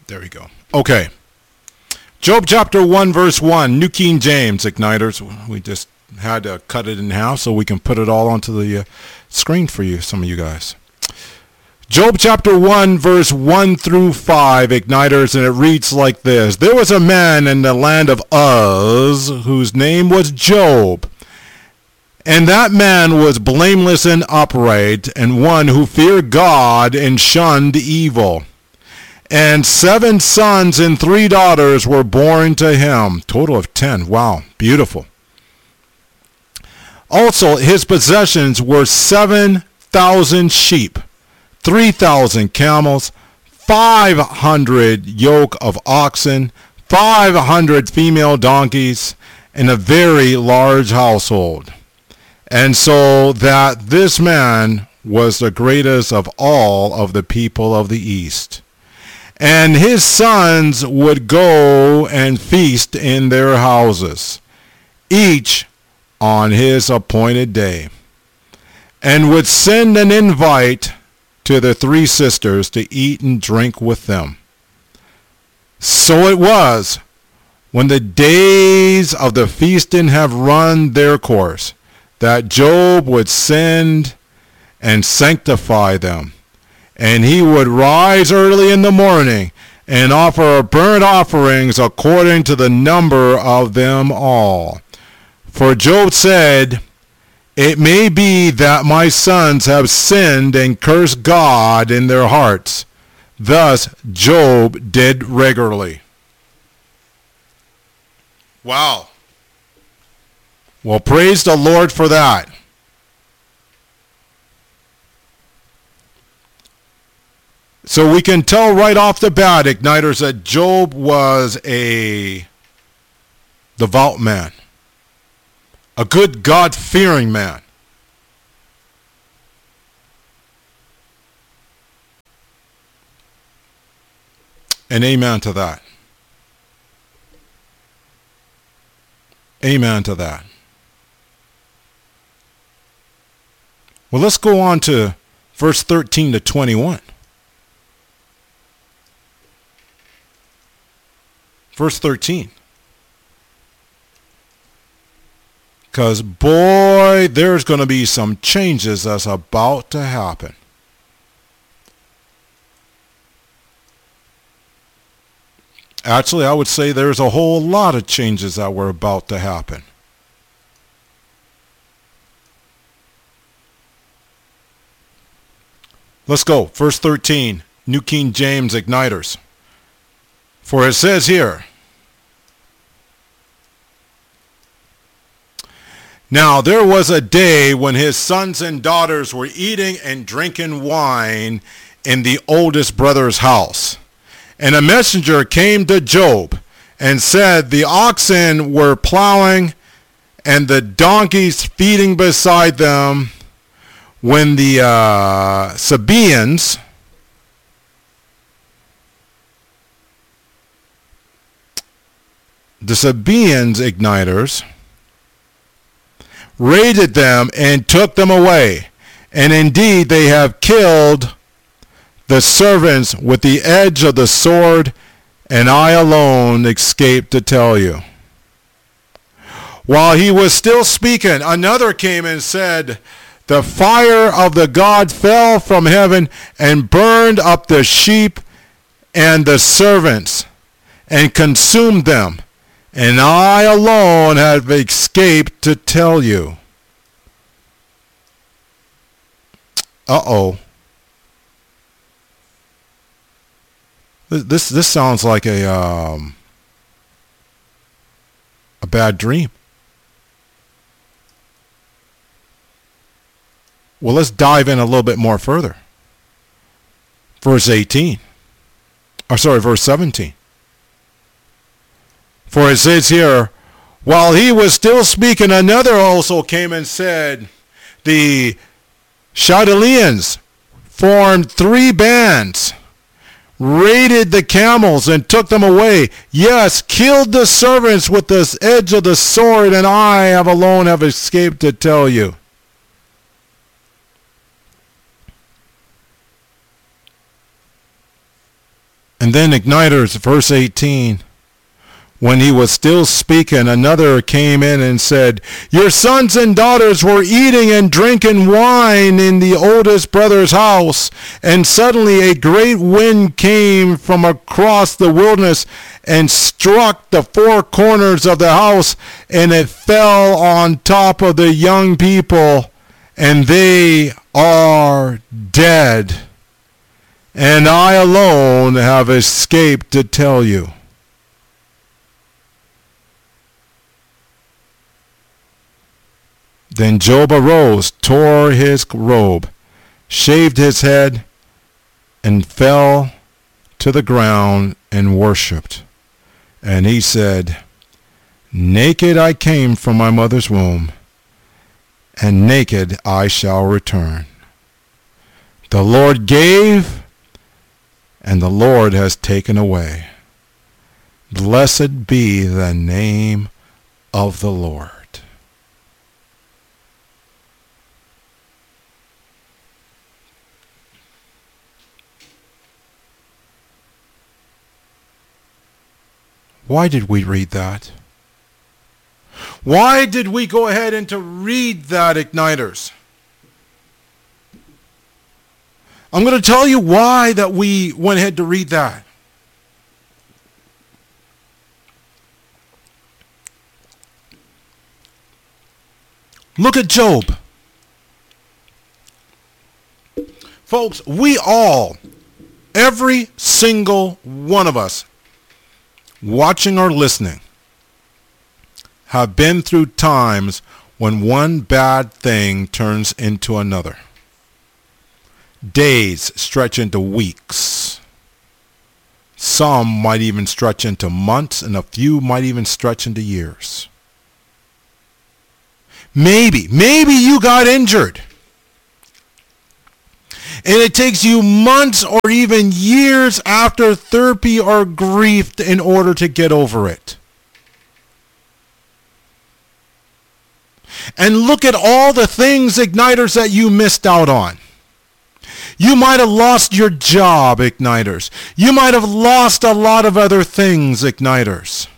There we go. Okay. Job chapter 1, verse 1, New King James, Igniters. We just had to cut it in half so we can put it all onto the screen for you, some of you guys. Job chapter 1, verse 1 through 5, Igniters, and it reads like this. There was a man in the land of Uz whose name was Job. And that man was blameless and upright, and one who feared God and shunned evil. And 7 sons and 3 daughters were born to him. Total of 10. Wow, beautiful. Also, his possessions were 7,000 sheep, 3,000 camels, 500 yoke of oxen, 500 female donkeys, and a very large household. And so that this man was the greatest of all of the people of the East. And his sons would go and feast in their houses, each on his appointed day, and would send an invite to the 3 sisters to eat and drink with them. So it was, when the days of the feasting have run their course, that Job would send and sanctify them. And he would rise early in the morning and offer burnt offerings according to the number of them all. For Job said, it may be that my sons have sinned and cursed God in their hearts. Thus Job did regularly. Wow. Well, praise the Lord for that. So we can tell right off the bat, Igniters, that Job was a devout man, a good God-fearing man. And amen to that. Amen to that. Well, let's go on to verse 13 to 21. Verse 13. Because, boy, there's going to be some changes that's about to happen. Actually, I would say there's a whole lot of changes that were about to happen. Let's go. Verse 13, New King James, Igniters. For it says here, now there was a day when his sons and daughters were eating and drinking wine in the oldest brother's house. And a messenger came to Job and said, the oxen were plowing and the donkeys feeding beside them when the Sabaeans, Igniters, raided them and took them away. And indeed they have killed the servants with the edge of the sword, and I alone escaped to tell you. While he was still speaking, another came and said, the fire of the God fell from heaven and burned up the sheep and the servants and consumed them, and I alone have escaped to tell you. Uh-oh. This sounds like a bad dream. Well, let's dive in a little bit more further. Verse 18. Verse 17. For it says here, while he was still speaking, another also came and said, the Chaldeans formed 3 bands, raided the camels and took them away. Yes, killed the servants with the edge of the sword, and I alone have escaped to tell you. And then Igniters, verse 18. When he was still speaking, another came in and said, your sons and daughters were eating and drinking wine in the oldest brother's house, and suddenly a great wind came from across the wilderness and struck the four corners of the house, and it fell on top of the young people, and they are dead. And I alone have escaped to tell you. Then Job arose, tore his robe, shaved his head, and fell to the ground and worshipped. And he said, naked I came from my mother's womb, and naked I shall return. The Lord gave, and the Lord has taken away. Blessed be the name of the Lord. Why did we read that? Why did we go ahead and to read that, Igniters? I'm going to tell you why that we went ahead to read that. Look at Job. Folks, we all, every single one of us, watching or listening, have been through times when one bad thing turns into another. Days stretch into weeks. Some might even stretch into months, and a few might even stretch into years. Maybe you got injured. And it takes you months or even years after therapy or grief in order to get over it. And look at all the things, Igniters, that you missed out on. You might have lost your job, Igniters. You might have lost a lot of other things, Igniters.